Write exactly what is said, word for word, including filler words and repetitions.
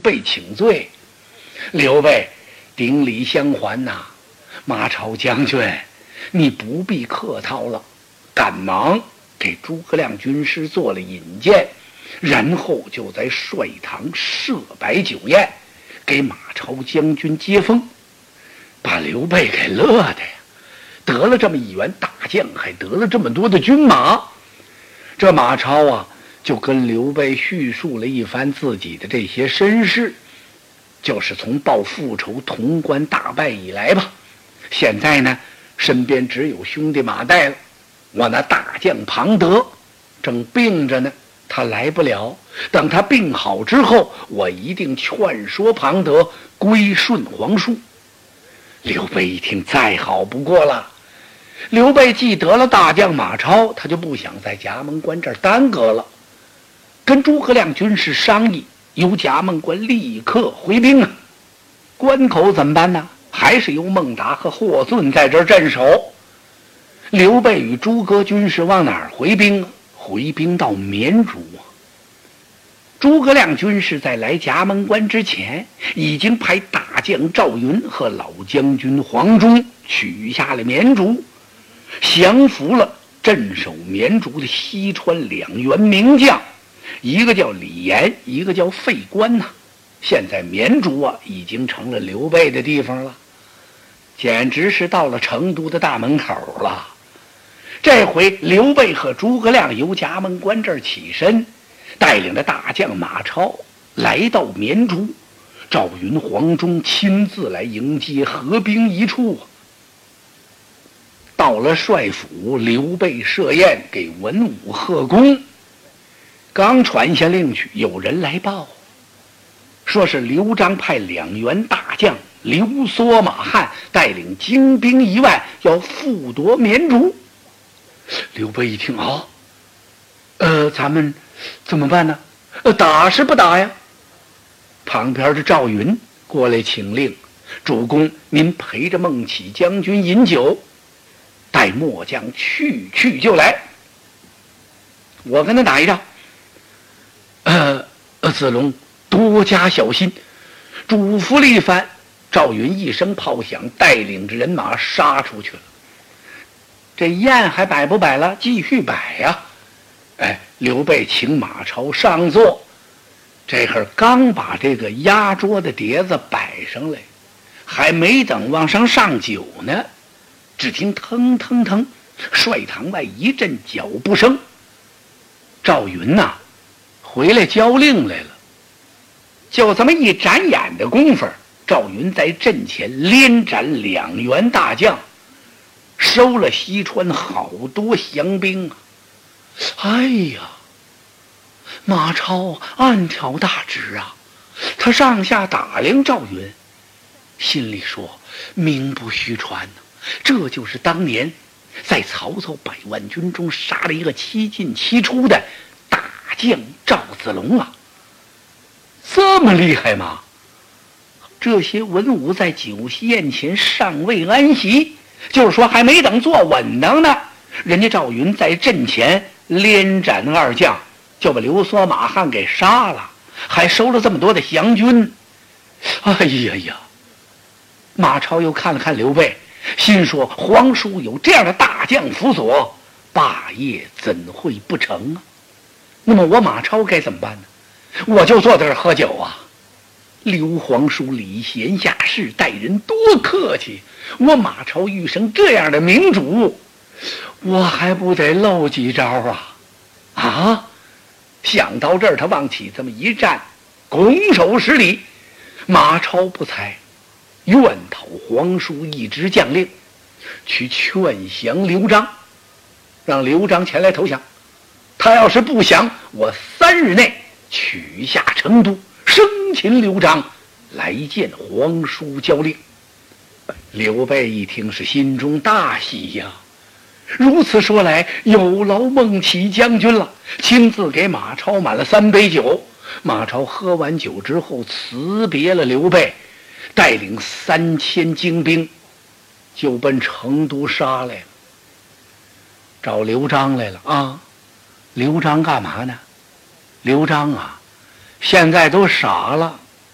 备请罪。刘备顶礼相还呐、啊，马超将军，你不必客套了，赶忙给诸葛亮军师做了引荐，然后就在帅堂设摆酒宴，给马超将军接风，把刘备给乐的呀，得了这么一员大将，还得了这么多的军马。这马超啊，就跟刘备叙述了一番自己的这些身世，就是从报复仇潼关大败以来吧，现在呢，身边只有兄弟马岱了。我那大将庞德正病着呢，他来不了。等他病好之后，我一定劝说庞德归顺皇叔。刘备一听，再好不过了。刘备既得了大将马超，他就不想在葭萌关这儿耽搁了，跟诸葛亮军师商议，由葭萌关立刻回兵啊。关口怎么办呢？还是由孟达和霍峻在这儿镇守。刘备与诸葛军师往哪儿回兵啊？回兵到绵竹啊。诸葛亮军师在来葭萌关之前，已经派大将赵云和老将军黄忠取下了绵竹，降服了镇守绵竹的西川两员名将，一个叫李严，一个叫费观呐、啊。现在绵竹啊，已经成了刘备的地方了，简直是到了成都的大门口了。这回刘备和诸葛亮由葭萌关这儿起身，带领着大将马超来到绵竹，赵云、黄忠亲自来迎接，合兵一处。到了帅府，刘备设宴给文武贺功，刚传下令去，有人来报，说是刘璋派两员大将刘缩、马汉带领精兵一万，要复夺绵竹。刘备一听啊，呃，咱们怎么办呢？呃，打是不打呀？旁边的赵云过来请令，主公您陪着孟起将军饮酒，待末将去去就来，我跟他打一仗。呃，呃子龙多加小心，嘱咐了一番。赵云一声炮响，带领着人马杀出去了。这宴还摆不摆了？继续摆呀、啊！哎，刘备请马超上座，这会儿刚把这个压桌的碟子摆上来，还没等往上上酒呢，只听腾腾腾，帅堂外一阵脚步声。赵云呐、啊，回来交令来了。就这么一眨眼的功夫，赵云在阵前连斩两员大将，收了西川好多降兵啊！哎呀，马超暗挑大指啊！他上下打量赵云，心里说：名不虚传呢、啊，这就是当年在曹操百万军中杀了一个七进七出的大将赵子龙啊！这么厉害吗？这些文武在酒席宴前尚未安息，就是说还没等坐稳当呢，人家赵云在阵前连斩二将，就把刘缩、马汉给杀了，还收了这么多的降军。哎呀呀！马超又看了看刘备，心说：皇叔有这样的大将辅佐，霸业怎会不成啊？那么我马超该怎么办呢？我就坐在这儿喝酒啊！刘皇叔礼贤下士，待人多客气，我马超遇上这样的明主，我还不得露几招啊？啊！想到这儿，他往起这么一站，拱手施礼。马超不才，愿讨皇叔一支将令，去劝降刘璋，让刘璋前来投降。他要是不降，我三日内取下成都，生擒刘璋，来见皇叔交令。刘备一听是心中大喜呀，如此说来，有劳孟起将军了，亲自给马超满了三杯酒。马超喝完酒之后，辞别了刘备，带领三千精兵，就奔成都杀来了，找刘璋来了啊！刘璋干嘛呢？刘璋啊，现在都傻了，